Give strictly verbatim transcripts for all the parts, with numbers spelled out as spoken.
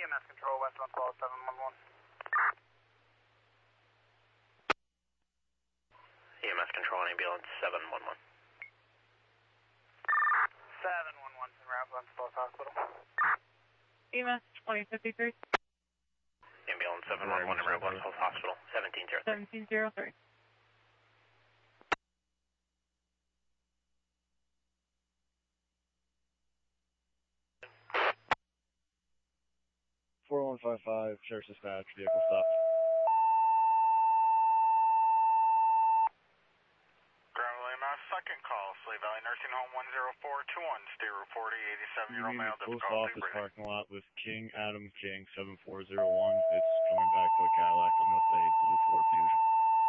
M S Control, westbound call seven one one. E M S Control, ambulance seven one one. seven one one, en route, Glens Falls Hospital. E M S twenty fifty-three. Ambulance seven one one, en route, Glens Falls Hospital, seventeen zero three. seventeen zero three. four one five five, Sheriff's Dispatch, vehicle stop. Ground William Mass, second call, Slave Valley Nursing Home one zero four two one, state report eighty-seven-year-old male, Post difficulty office breathing. parking lot with King Adam King seven four zero one. It's coming back to a Cadillac. I'm going to say Blue Ford Fusion.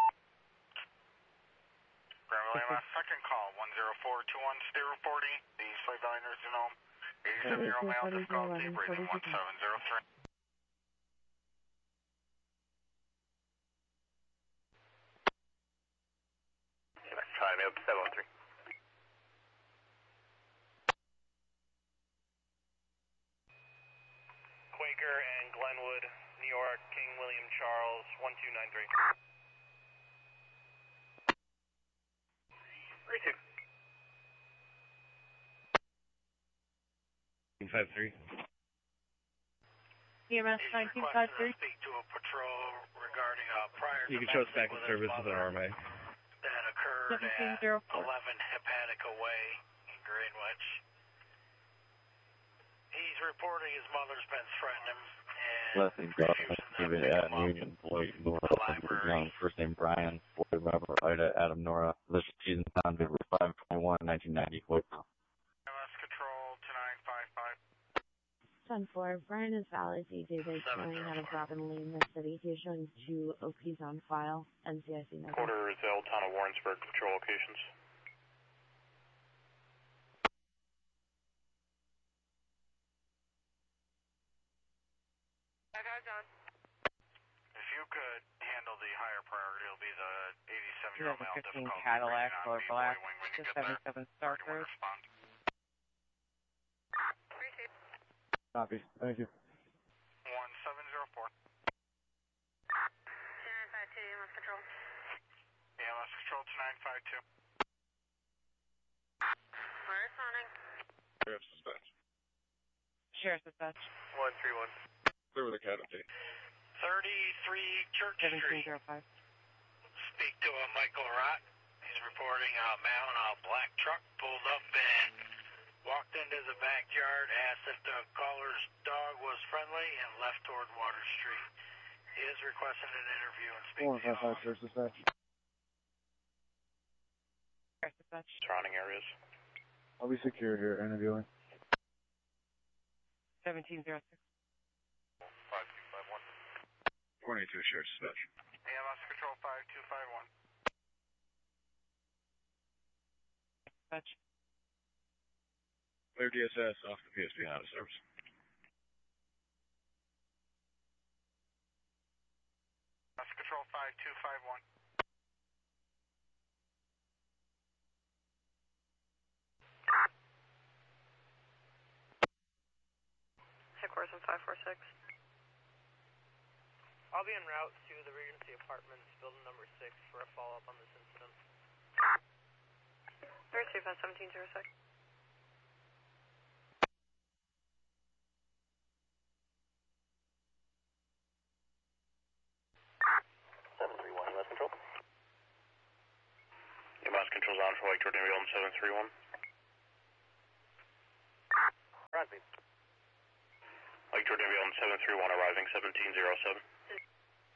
Ground William Mass, second call, one zero four two one, state reporting, the Slave Valley Nursing Home, eighty-seven-year-old male, difficulty breathing, one seven zero three. Try me up to seven one three. Quaker and Glenwood, New York, King William Charles, one two nine three. Receive. five three. E M S nineteen five three. Speak to a patrol regarding a prior You can show us back in service with an R M A. that occurred seventeen at zero four. eleven Hepatica Way in Greenwich. He's reporting his mother's been threatening him and Blessings, uh, refusing them David to Adam come up. Union, Boyd, Nora, the library. Young, first name Brian, Boyd, Robert, Ida, Adam, Nora, position season time, February five twenty-one, nineteen ninety, Boyd. M S Control two nine five five. ten four, Brian is valid. David showing out of Robin Lee in the city. He is showing two O Ps on file. N C I C number. Quarter is L, town of Warrensburg, control locations. If you could handle the higher priority, it'll be the eighty-seven-year-old male, fifteen difficulty Cadillac, breathing on color B black, Boy Wing when you the get seven there. seven Star Anyone Cruise. respond? Copy. Thank you. one seven zero four. two nine five two, E M S Control. E M S Control two nine five two. We're responding. Sheriff's Dispatch. Sheriff's Dispatch. one three one. Clear with a Cadillac. thirty-three Church seventeen Street. zero five. Speak to a Michael Rott. He's reporting a man in a black truck pulled up and walked into the backyard, asked if the caller's dog was friendly, and left toward Water Street. He is requesting an interview and speak four one to five five, you. Sheriff's Dispatch. Sheriff's Dispatch. Surrounding areas. I'll be secure here, interviewing. seventeen zero six. five two five one. twenty-two, Sheriff's Dispatch. E M S Control five two five one. Dispatch. Clear D S S off the P S P out of service. E M S Control five two five one. Headquarters in five four six. I'll be en route to the Regency Apartments, building number six, for a follow-up on this incident. Receive at seventeen zero six. seven three one, E M S Control. E M S Control's on for Lake Jordan Ambulance seven three one. Crosby. Lake Jordan Ambulance seven three one arriving seventeen zero seven.